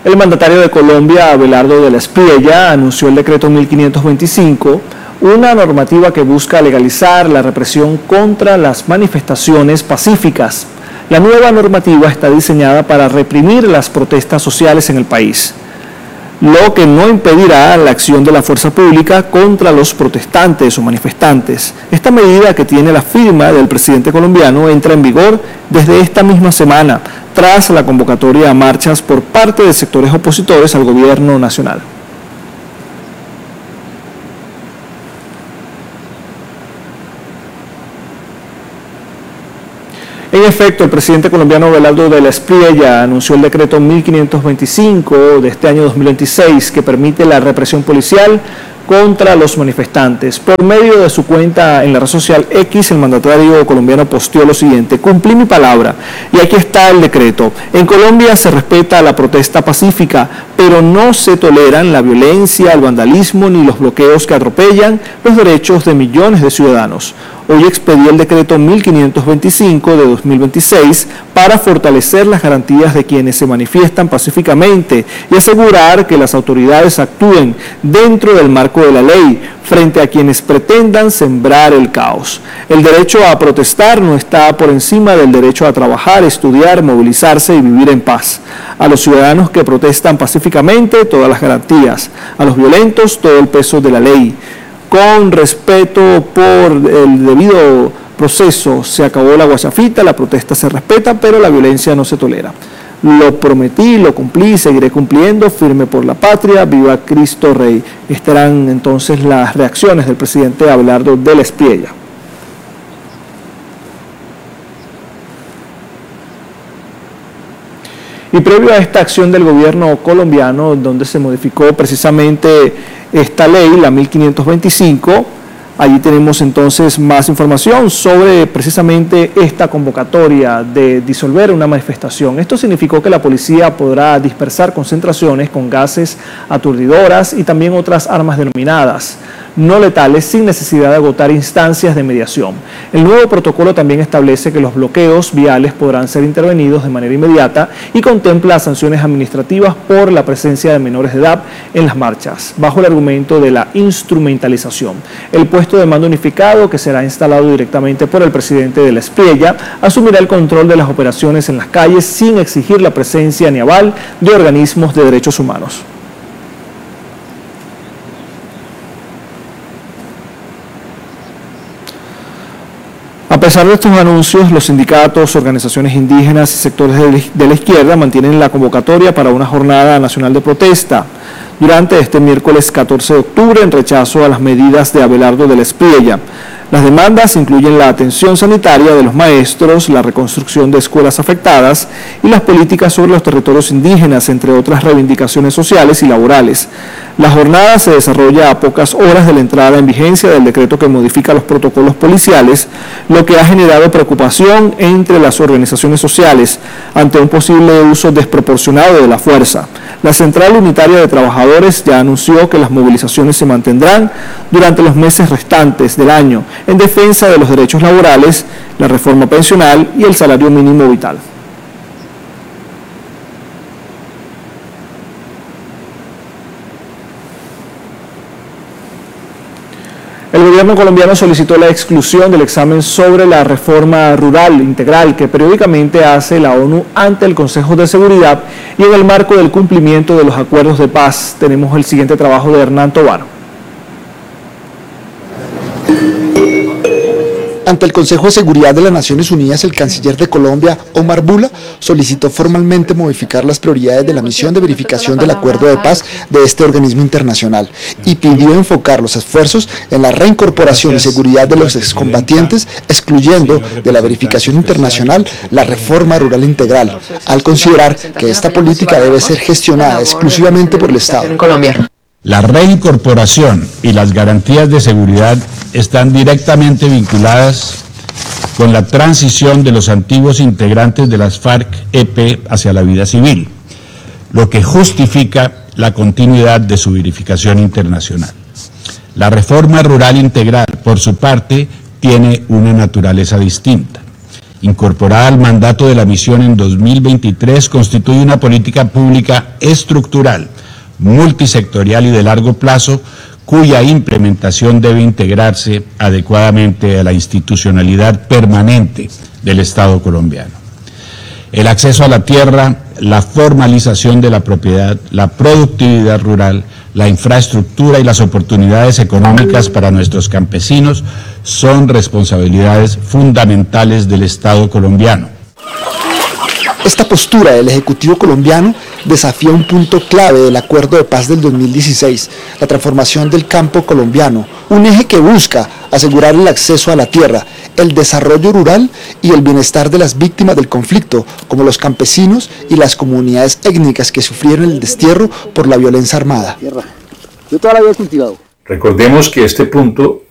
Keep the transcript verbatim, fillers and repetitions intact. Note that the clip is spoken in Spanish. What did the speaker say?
El mandatario de Colombia, Abelardo de la Espriella, anunció el decreto mil quinientos veinticinco, una normativa que busca legalizar la represión contra las manifestaciones pacíficas. La nueva normativa está diseñada para reprimir las protestas sociales en el país, lo que no impedirá la acción de la fuerza pública contra los protestantes o manifestantes. Esta medida, que tiene la firma del presidente colombiano, entra en vigor desde esta misma semana, tras la convocatoria a marchas por parte de sectores opositores al gobierno nacional. En efecto, el presidente colombiano Abelardo de la Espriella anunció el decreto mil quinientos veinticinco de este año dos mil veintiséis, que permite la represión policial contra los manifestantes. Por medio de su cuenta en la red social X, el mandatario colombiano posteó lo siguiente: cumplí mi palabra y aquí está el decreto. En Colombia se respeta la protesta pacífica, pero no se toleran la violencia, el vandalismo ni los bloqueos que atropellan los derechos de millones de ciudadanos. Hoy expedí el decreto mil quinientos veinticinco de dos mil veintiséis para fortalecer las garantías de quienes se manifiestan pacíficamente y asegurar que las autoridades actúen dentro del marco de la ley frente a quienes pretendan sembrar el caos. El derecho a protestar no está por encima del derecho a trabajar, estudiar, movilizarse y vivir en paz. A los ciudadanos que protestan pacíficamente, todas las garantías. A los violentos, todo el peso de la ley. Con respeto por el debido proceso, se acabó la guachafita, la protesta se respeta, pero la violencia no se tolera. Lo prometí, lo cumplí, seguiré cumpliendo, firme por la patria, viva Cristo Rey. Estarán entonces las reacciones del presidente Abelardo de la Espriella. Y previo a esta acción del gobierno colombiano, donde se modificó precisamente esta ley, la mil quinientos veinticinco, allí tenemos entonces más información sobre precisamente esta convocatoria de disolver una manifestación. Esto significó que la policía podrá dispersar concentraciones con gases aturdidoras y también otras armas denominadas no letales sin necesidad de agotar instancias de mediación. El nuevo protocolo también establece que los bloqueos viales podrán ser intervenidos de manera inmediata y contempla sanciones administrativas por la presencia de menores de edad en las marchas, bajo el argumento de la instrumentalización. El puesto de mando unificado, que será instalado directamente por el presidente de la Espriella, asumirá el control de las operaciones en las calles sin exigir la presencia ni aval de organismos de derechos humanos. A pesar de estos anuncios, los sindicatos, organizaciones indígenas y sectores de la izquierda mantienen la convocatoria para una jornada nacional de protesta durante este miércoles catorce de octubre en rechazo a las medidas de Abelardo de la Espriella. Las demandas incluyen la atención sanitaria de los maestros, la reconstrucción de escuelas afectadas y las políticas sobre los territorios indígenas, entre otras reivindicaciones sociales y laborales. La jornada se desarrolla a pocas horas de la entrada en vigencia del decreto que modifica los protocolos policiales, lo que ha generado preocupación entre las organizaciones sociales ante un posible uso desproporcionado de la fuerza. La Central Unitaria de Trabajadores ya anunció que las movilizaciones se mantendrán durante los meses restantes del año en defensa de los derechos laborales, la reforma pensional y el salario mínimo vital. El gobierno colombiano solicitó la exclusión del examen sobre la reforma rural integral que periódicamente hace la ONU ante el Consejo de Seguridad y en el marco del cumplimiento de los acuerdos de paz. Tenemos el siguiente trabajo de Hernán Tobar. Ante el Consejo de Seguridad de las Naciones Unidas, el canciller de Colombia, Omar Bula, solicitó formalmente modificar las prioridades de la misión de verificación del acuerdo de paz de este organismo internacional y pidió enfocar los esfuerzos en la reincorporación y seguridad de los excombatientes, excluyendo de la verificación internacional la reforma rural integral, al considerar que esta política debe ser gestionada exclusivamente por el Estado. La reincorporación y las garantías de seguridad están directamente vinculadas con la transición de los antiguos integrantes de las FARC-E P hacia la vida civil, lo que justifica la continuidad de su verificación internacional. La reforma rural integral, por su parte, tiene una naturaleza distinta incorporada al mandato de la misión en dos mil veintitrés, constituye una política pública estructural, multisectorial y de largo plazo, cuya implementación debe integrarse adecuadamente a la institucionalidad permanente del Estado colombiano. El acceso a la tierra, la formalización de la propiedad, la productividad rural, la infraestructura y las oportunidades económicas para nuestros campesinos son responsabilidades fundamentales del Estado colombiano. Esta postura del Ejecutivo colombiano desafía un punto clave del Acuerdo de Paz del dos mil dieciséis, la transformación del campo colombiano, un eje que busca asegurar el acceso a la tierra, el desarrollo rural y el bienestar de las víctimas del conflicto, como los campesinos y las comunidades étnicas que sufrieron el destierro por la violencia armada. Yo toda la vida he cultivado. Recordemos que este punto